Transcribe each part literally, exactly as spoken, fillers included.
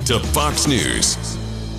to Fox News.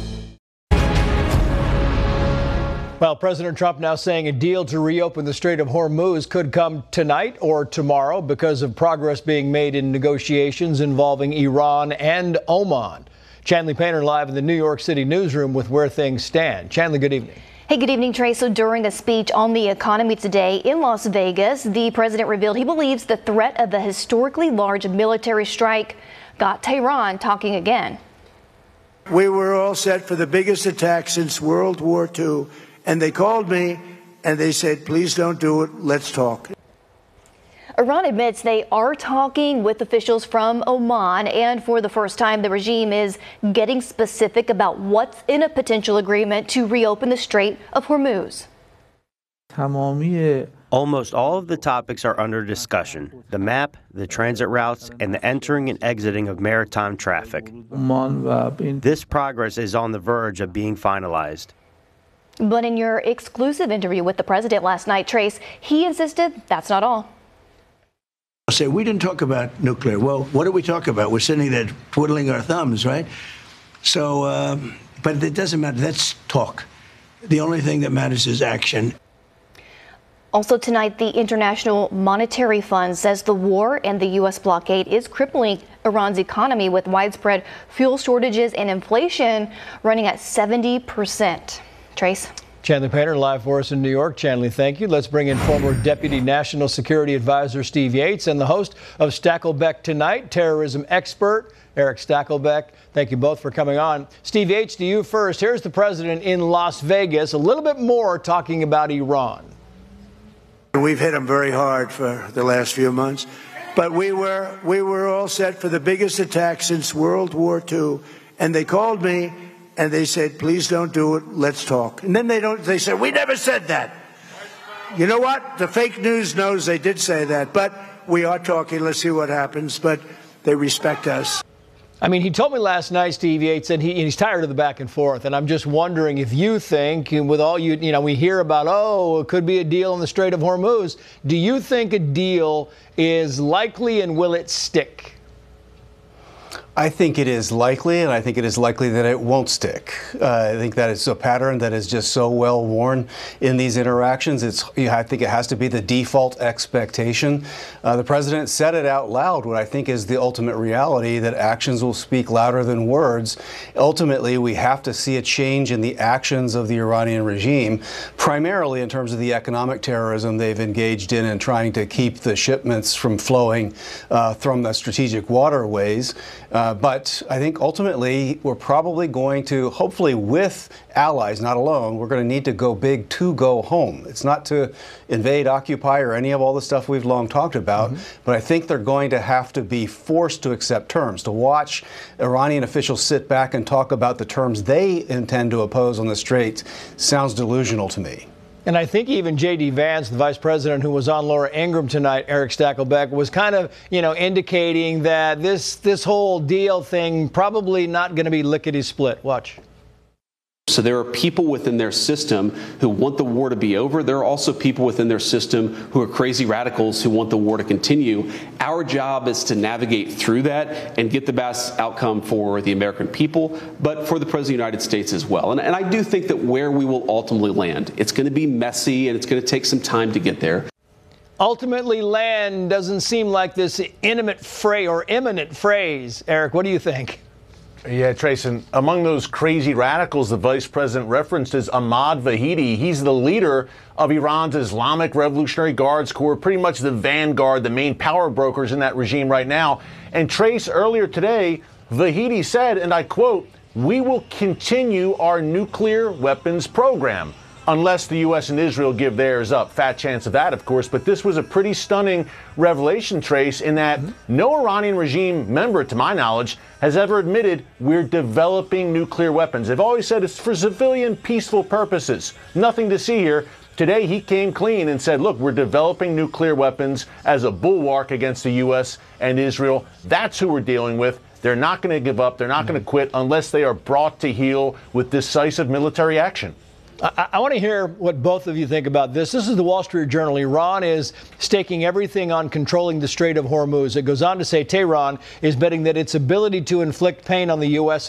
Well, President Trump now saying a deal to reopen the Strait of Hormuz could come tonight or tomorrow because of progress being made in negotiations involving Iran and Oman. Chanley Painter live in the New York City newsroom with where things stand. Chanley, good evening. Hey, good evening, Trey. So during a speech on the economy today in Las Vegas, the president revealed he believes the threat of a historically large military strike got Tehran talking again. We were all set for the biggest attack since World War Two. And they called me and they said, please don't do it. Let's talk. Iran admits they are talking with officials from Oman, and for the first time, the regime is getting specific about what's in a potential agreement to reopen the Strait of Hormuz. Almost all of the topics are under discussion: the map, the transit routes, and the entering and exiting of maritime traffic. This progress is on the verge of being finalized. But in your exclusive interview with the president last night, Trace, he insisted that's not all. I'll say, we didn't talk about nuclear. Well, what did we talk about? We're sitting there twiddling our thumbs, right? So, um, but it doesn't matter. That's talk. The only thing that matters is action. Also tonight, the International Monetary Fund says the war and the U S blockade is crippling Iran's economy with widespread fuel shortages and inflation running at seventy percent. Trace. Chanley Painter live for us in New York. Chanley, thank you. Let's bring in former Deputy National Security Advisor Steve Yates and the host of Stacklebeck Tonight, terrorism expert Eric Stacklebeck. Thank you both for coming on. Steve Yates, to you first. Here's the president in Las Vegas, a little bit more talking about Iran. We've hit them very hard for the last few months, but we were we were all set for the biggest attack since World War Two, and they called me. And they said, please don't do it. Let's talk. And then they don't. They said, we never said that. You know what? The fake news knows they did say that. But we are talking. Let's see what happens. But they respect us. I mean, he told me last night, Steve Yates, that he, he's tired of the back and forth. And I'm just wondering if you think, with all you, you know, we hear about, oh, it could be a deal in the Strait of Hormuz. Do you think a deal is likely, and will it stick? I think it is likely, and I think it is likely that it won't stick. Uh, I think that it's a pattern that is just so well worn in these interactions. It's, I think it has to be the default expectation. Uh, the president said it out loud, what I think is the ultimate reality, that actions will speak louder than words. Ultimately, we have to see a change in the actions of the Iranian regime, primarily in terms of the economic terrorism they've engaged in and trying to keep the shipments from flowing uh, from the strategic waterways. Uh, but I think ultimately we're probably going to, hopefully with allies, not alone, we're going to need to go big to go home. It's not to invade, occupy, or any of all the stuff we've long talked about, mm-hmm. but I think they're going to have to be forced to accept terms. To watch Iranian officials sit back and talk about the terms they intend to oppose on the Strait sounds delusional to me. And I think even J D Vance, the vice president who was on Laura Ingraham tonight, Eric Stacklebeck, was kind of, you know, indicating that this this whole deal thing probably not going to be lickety-split. Watch. So there are people within their system who want the war to be over. There are also people within their system who are crazy radicals who want the war to continue. Our job is to navigate through that and get the best outcome for the American people, but for the President of the United States as well. And, and I do think that where we will ultimately land, it's going to be messy and it's going to take some time to get there. Ultimately land doesn't seem like this intimate phrase or imminent phrase. Eric, what do you think? Yeah, Trace, among those crazy radicals the vice president referenced is Ahmad Vahidi. He's the leader of Iran's Islamic Revolutionary Guards Corps, pretty much the vanguard, the main power brokers in that regime right now. And Trace, earlier today, Vahidi said, and I quote, "We will continue our nuclear weapons program." Unless the U S and Israel give theirs up. Fat chance of that, of course. But this was a pretty stunning revelation, Trace, in that no Iranian regime member, to my knowledge, has ever admitted we're developing nuclear weapons. They've always said it's for civilian, peaceful purposes. Nothing to see here. Today, he came clean and said, look, we're developing nuclear weapons as a bulwark against the U S and Israel. That's who we're dealing with. They're not going to give up. They're not going to quit unless they are brought to heel with decisive military action. I, I want to hear what both of you think about this. This is the Wall Street Journal. Iran is staking everything on controlling the Strait of Hormuz. It goes on to say Tehran is betting that its ability to inflict pain on the U S